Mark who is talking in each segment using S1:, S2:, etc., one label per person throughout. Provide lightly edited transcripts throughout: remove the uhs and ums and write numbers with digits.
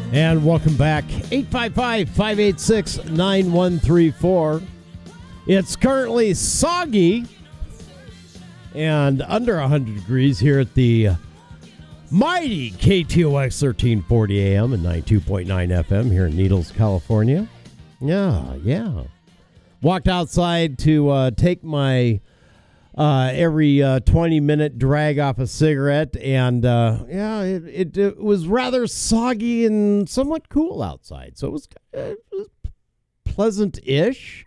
S1: And welcome back. 855-586-9134. It's currently soggy and under 100 degrees here at the mighty KTOX 1340 AM and 92.9 FM here in Needles, California. Yeah. Walked outside to take my every 20-minute drag off a cigarette, and it was rather soggy and somewhat cool outside, so it was pleasant-ish.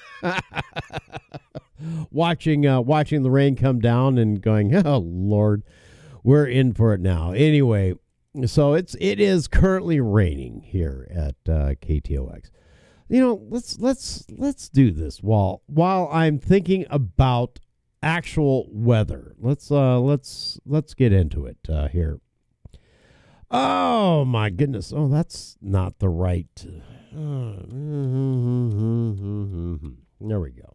S1: watching the rain come down and going, oh Lord, we're in for it now. Anyway, so it is currently raining here at KTOX. Let's do this while I'm thinking about actual weather. Let's get into it here. Oh my goodness. Oh, that's not the right. There we go.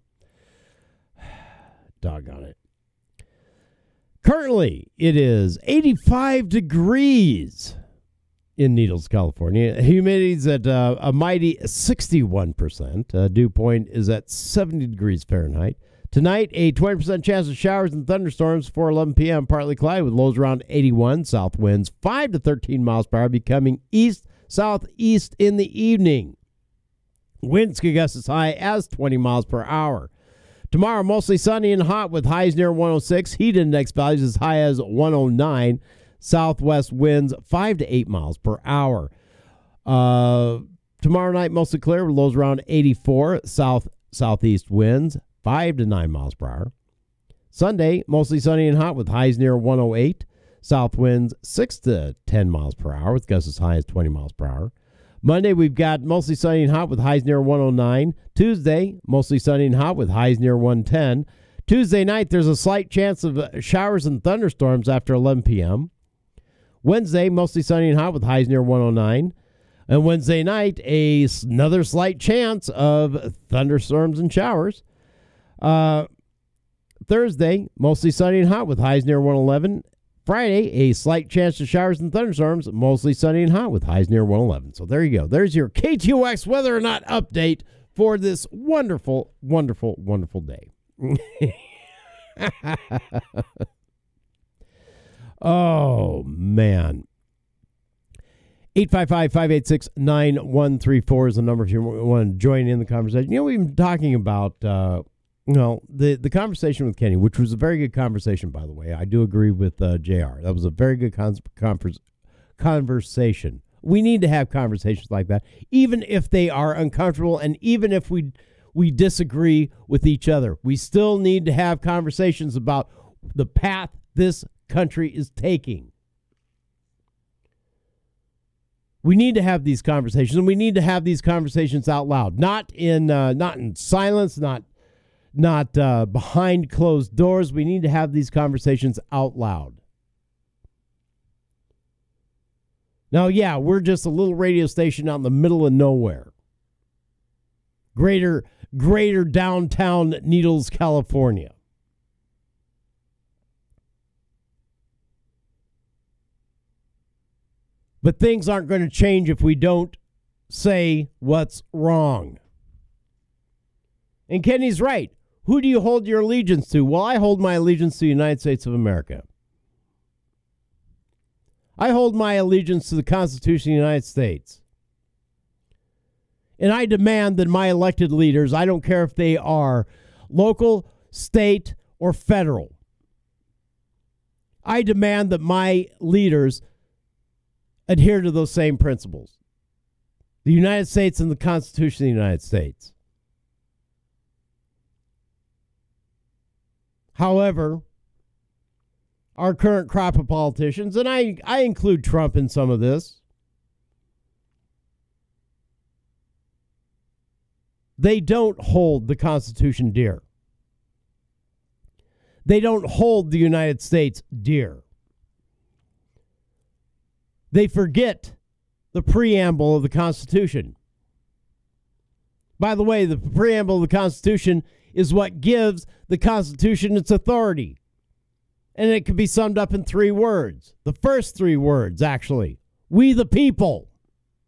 S1: Doggone it. Currently, it is 85 degrees in Needles, California. Humidity's at a mighty 61%. Dew point is at 70 degrees Fahrenheit. Tonight, a 20% chance of showers and thunderstorms before 11 p.m. Partly cloudy with lows around 81. South winds 5 to 13 miles per hour, becoming east-southeast in the evening. Winds could gust as high as 20 miles per hour. Tomorrow, mostly sunny and hot with highs near 106. Heat index values as high as 109. Southwest winds 5 to 8 miles per hour. Tomorrow night, mostly clear with lows around 84. Southeast winds 5 to 9 miles per hour. Sunday, mostly sunny and hot with highs near 108. South winds 6 to 10 miles per hour with gusts as high as 20 miles per hour. Monday, we've got mostly sunny and hot with highs near 109. Tuesday, mostly sunny and hot with highs near 110. Tuesday night, there's a slight chance of showers and thunderstorms after 11 p.m. Wednesday, mostly sunny and hot with highs near 109. And Wednesday night, another slight chance of thunderstorms and showers. Thursday, mostly sunny and hot with highs near 111. Friday, a slight chance of showers and thunderstorms, mostly sunny and hot with highs near 111. So there you go. There's your KTOX weather or not update for this wonderful, wonderful, wonderful day. Oh, man. 855-586-9134 is the number if you want to join in the conversation. We've been talking about the conversation with Kenny, which was a very good conversation, by the way. I do agree with JR. That was a very good conversation. We need to have conversations like that, even if they are uncomfortable and even if we disagree with each other. We still need to have conversations about the path this country is taking. We need to have these conversations, and we need to have these conversations out loud, not in silence, not behind closed doors. We need to have these conversations out loud. Now, yeah, we're just a little radio station out in the middle of nowhere. Greater downtown Needles, California. But things aren't going to change if we don't say what's wrong. And Kenny's right. Who do you hold your allegiance to? Well, I hold my allegiance to the United States of America. I hold my allegiance to the Constitution of the United States. And I demand that my elected leaders, I don't care if they are local, state, or federal, I demand that my leaders adhere to those same principles. The United States and the Constitution of the United States. However, our current crop of politicians, and I include Trump in some of this, they don't hold the Constitution dear. They don't hold the United States dear. They forget the preamble of the Constitution. By the way, the preamble of the Constitution is what gives the Constitution its authority. And it can be summed up in 3 words. The first 3 words, actually. We the people.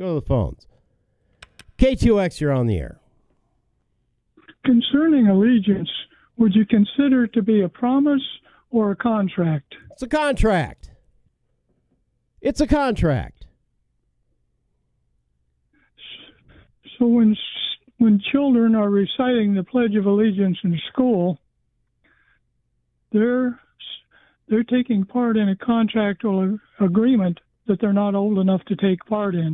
S1: go to the phones. K2X, you're on the air.
S2: Concerning allegiance, would you consider it to be a promise or a contract?
S1: It's a contract. It's a contract.
S2: So when children are reciting the Pledge of Allegiance in school, they're taking part in a contractual agreement that they're not old enough to take part in.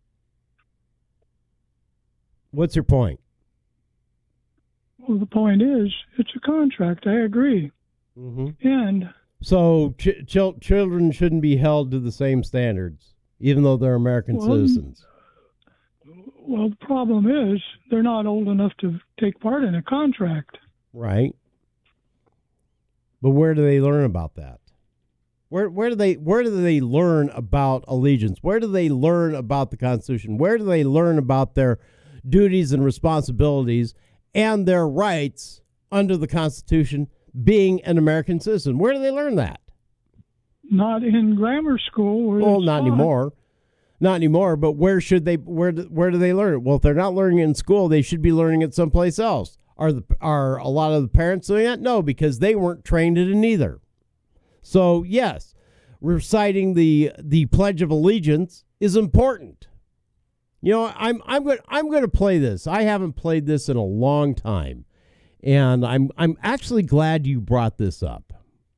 S1: What's your point?
S2: Well, the point is, it's a contract. I agree.
S1: Mm-hmm.
S2: And
S1: so children shouldn't be held to the same standards, even though they're American citizens.
S2: Well, the problem is they're not old enough to take part in a contract.
S1: Right. But where do they learn about that? Where do they learn about allegiance? Where do they learn about the Constitution? Where do they learn about their duties and responsibilities and their rights under the Constitution, being an American citizen? Where do they learn that?
S2: Not in grammar school.
S1: Well, not anymore. Not anymore, but where do they learn it? Well, if they're not learning it in school, they should be learning it someplace else. Are a lot of the parents doing that? No, because they weren't trained in it either. So, yes, reciting the Pledge of Allegiance is important. You know, I'm going to play this. I haven't played this in a long time, and I'm actually glad you brought this up.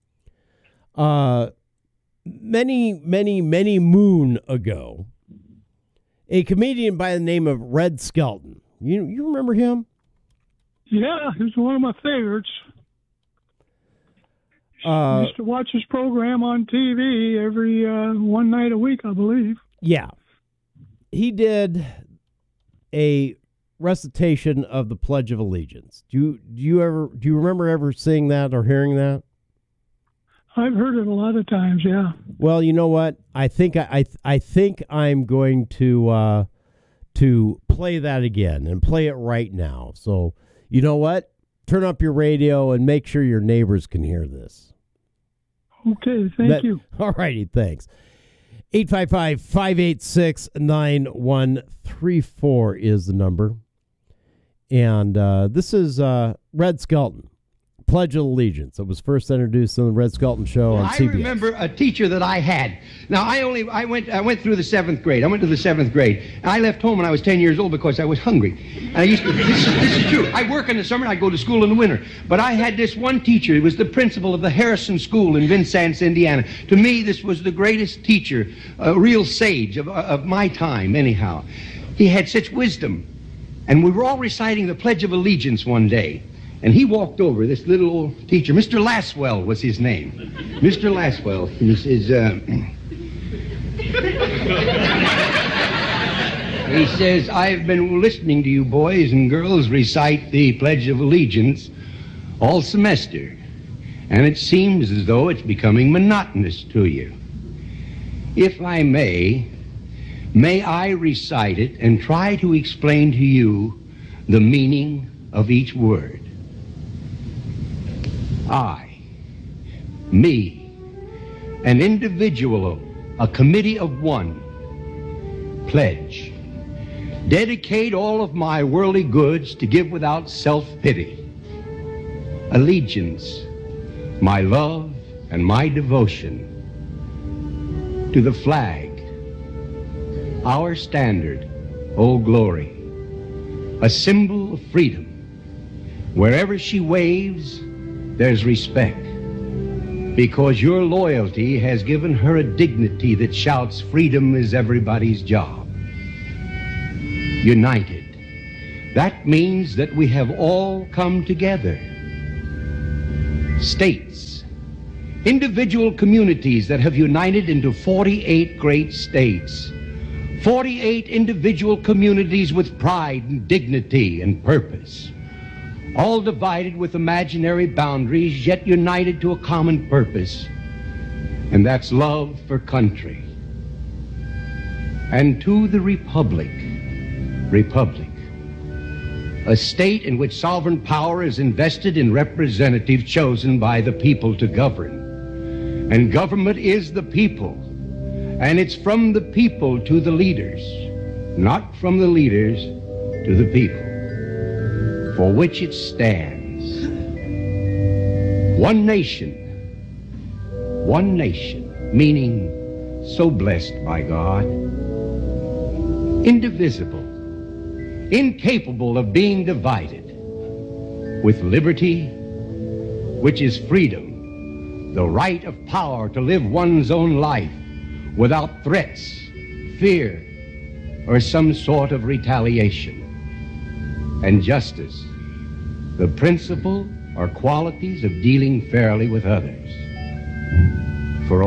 S1: Many moon ago, a comedian by the name of Red Skelton. You remember him?
S2: Yeah, he's one of my favorites. Used to watch his program on TV every one night a week, I believe.
S1: Yeah. He did a recitation of the Pledge of Allegiance. Do you remember ever seeing that or hearing that?
S2: I've heard it a lot of times, yeah.
S1: Well, you know what? I think I'm going to play that again and play it right now. So, you know what? Turn up your radio and make sure your neighbors can hear this.
S2: Okay, thank you.
S1: All righty, thanks. 855-586-9134 is the number. And this is Red Skelton, Pledge of Allegiance. It was first introduced on the Red Skelton Show on CBS.
S3: I remember a teacher that I had. Now, I went through the 7th grade. I went to the 7th grade. And I left home when I was 10 years old because I was hungry. And I used to, this is true. I work in the summer and I go to school in the winter. But I had this one teacher. He was the principal of the Harrison School in Vincennes, Indiana. To me, this was the greatest teacher, a real sage of my time, anyhow. He had such wisdom. And we were all reciting the Pledge of Allegiance one day. And he walked over, this little old teacher, Mr. Laswell was his name. Mr. Laswell, and he says, I've been listening to you boys and girls recite the Pledge of Allegiance all semester, and it seems as though it's becoming monotonous to you. If I may I recite it and try to explain to you the meaning of each word. I, me, an individual, a committee of one, pledge, dedicate all of my worldly goods to give without self-pity, allegiance, my love and my devotion, to the flag, our standard, Old Glory, a symbol of freedom. Wherever she waves, there's respect, because your loyalty has given her a dignity that shouts freedom is everybody's job. United. That means that we have all come together. States, individual communities that have united into 48 great states. 48 individual communities with pride and dignity and purpose. All divided with imaginary boundaries, yet united to a common purpose, and that's love for country. And to the republic, a state in which sovereign power is invested in representatives chosen by the people to govern. And government is the people, and it's from the people to the leaders. not from the leaders to the people, for which it stands. One nation, meaning so blessed by God, indivisible, incapable of being divided, with liberty, which is freedom, the right of power to live one's own life without threats, fear, or some sort of retaliation. And justice, the principle or qualities of dealing fairly with others. For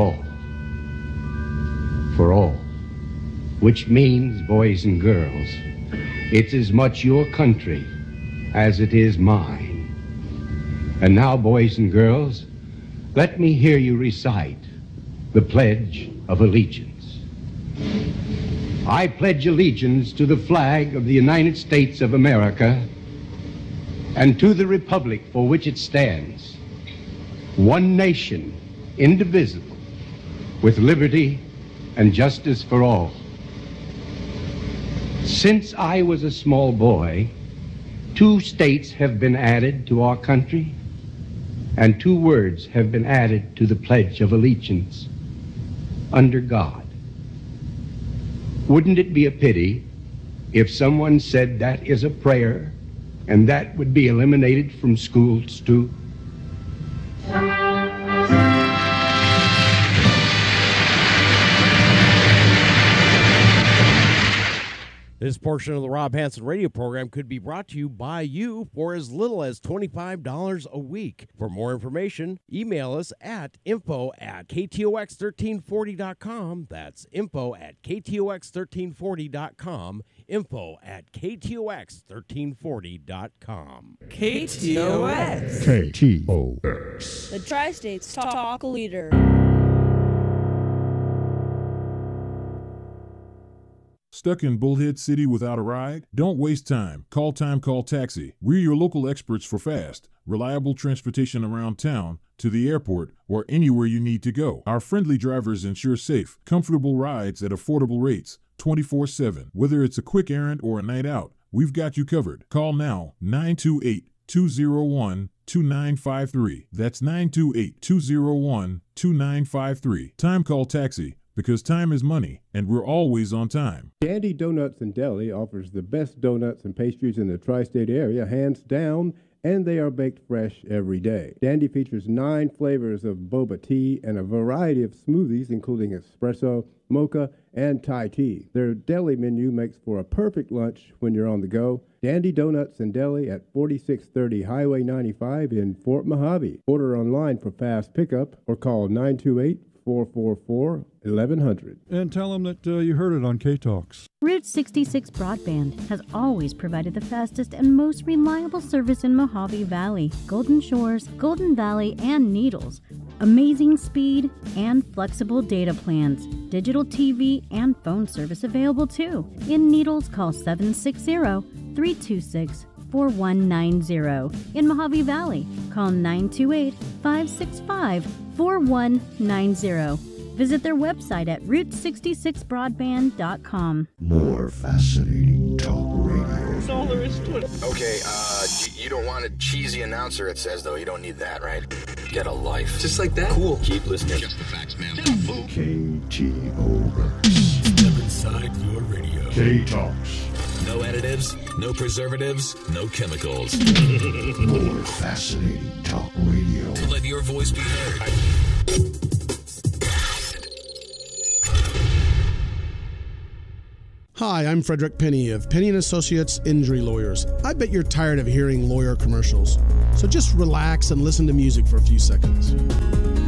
S3: all, which means, boys and girls, it's as much your country as it is mine. And now, boys and girls, let me hear you recite the Pledge of Allegiance. I pledge allegiance to the flag of the United States of America and to the republic for which it stands, one nation, indivisible, with liberty and justice for all. Since I was a small boy, 2 states have been added to our country, and 2 words have been added to the Pledge of Allegiance: under God. Wouldn't it be a pity if someone said that is a prayer and that would be eliminated from schools too?
S1: This portion of the Rob Hansen radio program could be brought to you by you for as little as $25 a week. For more information, email us at info@ktox1340.com. That's info@ktox1340.com. info@ktox1340.com.
S4: KTOX.
S5: KTOX.
S4: The Tri-States Talk Leader.
S5: Stuck in Bullhead City without a ride? Don't waste time. Call Taxi. We're your local experts for fast, reliable transportation around town, to the airport, or anywhere you need to go. Our friendly drivers ensure safe, comfortable rides at affordable rates, 24/7. Whether it's a quick errand or a night out, we've got you covered. Call now, 928-201-2953. That's 928-201-2953. Time Call Taxi. Because time is money, and we're always on time.
S6: Dandy Donuts and Deli offers the best donuts and pastries in the tri-state area, hands down, and they are baked fresh every day. Dandy features 9 flavors of boba tea and a variety of smoothies, including espresso, mocha, and Thai tea. Their deli menu makes for a perfect lunch when you're on the go. Dandy Donuts and Deli at 4630 Highway 95 in Fort Mojave. Order online for fast pickup or call 928-444-1100.
S7: And tell them that you heard it on K-Talks.
S8: Route 66 Broadband has always provided the fastest and most reliable service in Mojave Valley, Golden Shores, Golden Valley, and Needles. Amazing speed and flexible data plans. Digital TV and phone service available too. In Needles, call 760-326-4190. In Mojave Valley, call 928-565-4190. Visit their website at route66broadband.com.
S9: More fascinating talk radio.
S10: That's all there is to it.
S11: Okay, you don't want a cheesy announcer, it says, though. You don't need that, right? Get a life.
S10: Just like that?
S11: Cool. Keep listening.
S10: Just the facts, man.
S9: KTOX.
S10: Step inside your radio.
S9: K-Talks.
S10: No additives, no preservatives, no chemicals.
S9: More fascinating talk radio.
S10: Let your voice be heard.
S12: Hi, I'm Frederick Penny of Penny & Associates Injury Lawyers. I bet you're tired of hearing lawyer commercials, so just relax and listen to music for a few seconds.